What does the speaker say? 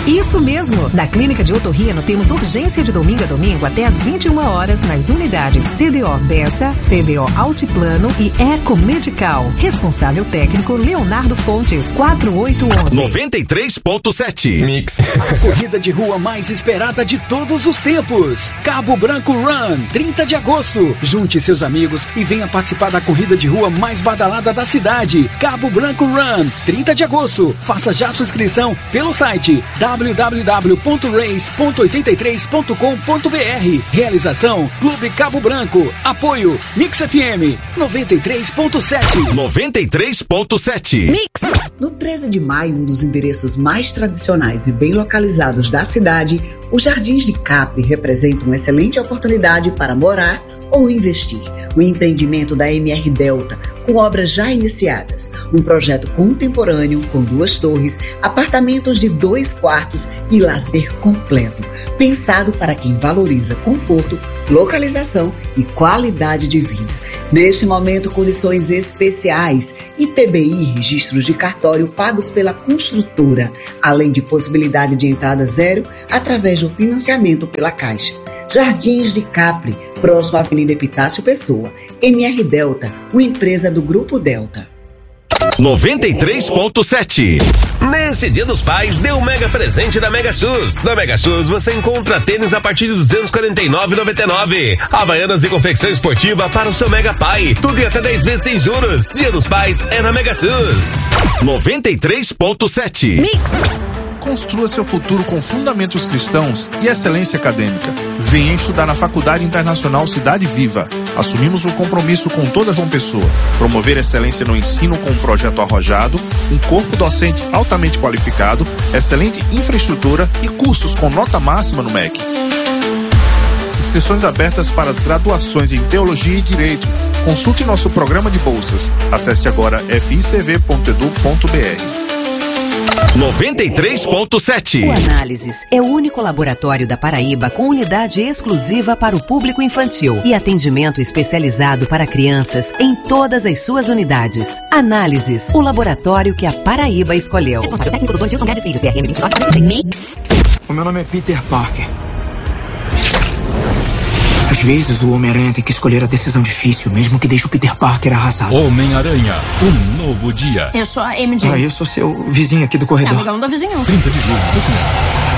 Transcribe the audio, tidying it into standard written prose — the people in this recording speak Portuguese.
Isso mesmo! Na Clínica de Otorrino temos urgência de domingo a domingo até às 21 horas nas unidades CDO Bessa, CDO Altiplano e Eco Medical. Responsável técnico Leonardo Fontes, 4811. 93.7 Mix. A corrida de rua mais esperada de todos os tempos. Cabo Branco Run, 30 de agosto. Junte seus amigos e venha participar da corrida de rua mais badalada da cidade. Cabo Branco Run, 30 de agosto. Faça já sua inscrição pelo site www.race.83.com.br. Realização Clube Cabo Branco. Apoio Mix FM 93.7. 93.7 Mix. No 13 de maio, um dos endereços mais tradicionais e bem localizados da cidade, os Jardins de Capri representam uma excelente oportunidade para morar ou investir. O empreendimento da MR Delta, com obras já iniciadas. Um projeto contemporâneo com 2 torres, apartamentos de 2 quartos e lazer completo. Pensado para quem valoriza conforto, localização e qualidade de vida. Neste momento, condições especiais, ITBI, registros de cartório pagos pela construtora, além de possibilidade de entrada zero através do financiamento pela Caixa. Jardins de Capri, próximo à Avenida Epitácio Pessoa. MR Delta, uma empresa do Grupo Delta. 93.7. Nesse Dia dos Pais, dê um mega presente da Mega Shoes. Na Mega Shoes você encontra tênis a partir de R$ 249,99. Havaianas e confecção esportiva para o seu Mega Pai. Tudo em até 10 vezes sem juros. Dia dos Pais é na Mega Shoes. 93.7 Mix. Construa seu futuro com fundamentos cristãos e excelência acadêmica. Venha estudar na Faculdade Internacional Cidade Viva. Assumimos um compromisso com toda João Pessoa. Promover excelência no ensino com um projeto arrojado, um corpo docente altamente qualificado, excelente infraestrutura e cursos com nota máxima no MEC. Inscrições abertas para as graduações em Teologia e Direito. Consulte nosso programa de bolsas. Acesse agora ficv.edu.br. 93.7 O Análises é o único laboratório da Paraíba com unidade exclusiva para o público infantil e atendimento especializado para crianças em todas as suas unidades. Análises, o laboratório que a Paraíba escolheu. Responsável técnico Dr. Gilson Guedes Filho, CRM 2946. O meu nome é Peter Parker. Às vezes o Homem-Aranha tem que escolher a decisão difícil, mesmo que deixe o Peter Parker arrasado. Homem-Aranha, um novo dia. Eu sou a MJ. Eu sou seu vizinho aqui do corredor. É o lugar da vizinhança. 30 de julho, no cinema.